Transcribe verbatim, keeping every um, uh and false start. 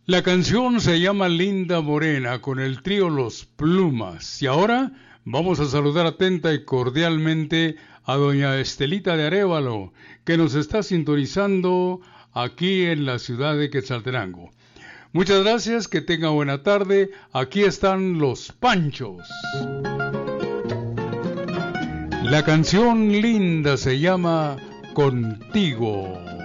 La canción se llama Linda Morena con el trío Los Plumas. Y ahora vamos a saludar atenta y cordialmente a doña Estelita de Arévalo, que nos está sintonizando aquí en la ciudad de Quetzaltenango. Muchas gracias, que tenga buena tarde. Aquí están Los Panchos. La canción linda se llama Contigo.